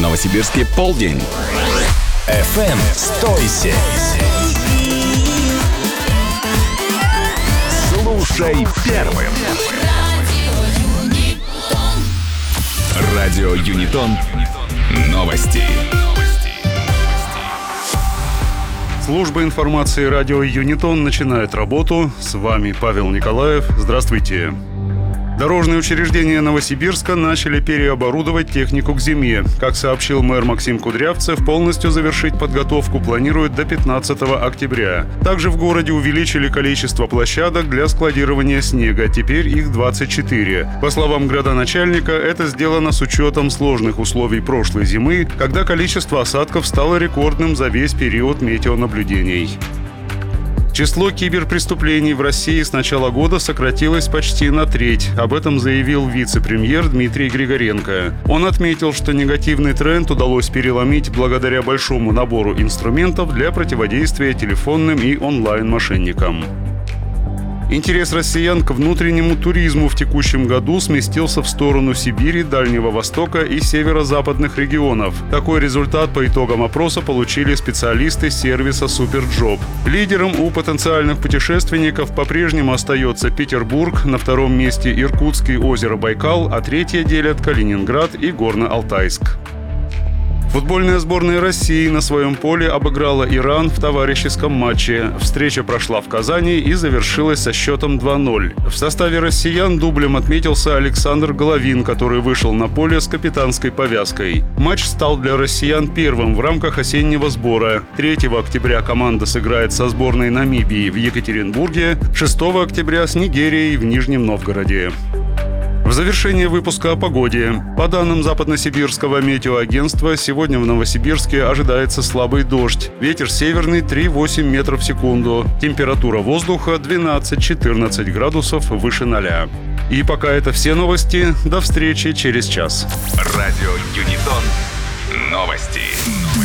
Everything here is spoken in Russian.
Новосибирске полдень. FM 107. Слушай первым. Радио Юнитон. Новости. Служба информации радио Юнитон начинает работу. С вами Павел Николаев. Здравствуйте. Дорожные учреждения Новосибирска начали переоборудовать технику к зиме. Как сообщил мэр Максим Кудрявцев, полностью завершить подготовку планируют до 15 октября. Также в городе увеличили количество площадок для складирования снега. Теперь их 24. По словам градоначальника, это сделано с учетом сложных условий прошлой зимы, когда количество осадков стало рекордным за весь период метеонаблюдений. Число киберпреступлений в России с начала года сократилось почти на треть. Об этом заявил вице-премьер Дмитрий Григоренко. Он отметил, что негативный тренд удалось переломить благодаря большому набору инструментов для противодействия телефонным и онлайн-мошенникам. Интерес россиян к внутреннему туризму в текущем году сместился в сторону Сибири, Дальнего Востока и северо-западных регионов. Такой результат по итогам опроса получили специалисты сервиса Суперджоп. Лидером у потенциальных путешественников по-прежнему остается Петербург, на втором месте Иркутск и озеро Байкал, а третье делят Калининград и Горно-Алтайск. Футбольная сборная России на своем поле обыграла Иран в товарищеском матче. Встреча прошла в Казани и завершилась со счетом 2-0. В составе россиян дублем отметился Александр Головин, который вышел на поле с капитанской повязкой. Матч стал для россиян первым в рамках осеннего сбора. 3 октября команда сыграет со сборной Намибии в Екатеринбурге, 6 октября с Нигерией в Нижнем Новгороде. В завершение выпуска о погоде. По данным Западносибирского метеоагентства, сегодня в Новосибирске ожидается слабый дождь. Ветер северный 3,8 метров в секунду. Температура воздуха 12-14 градусов выше 0. И пока это все новости. До встречи через час. Радио Юнитон. Новости.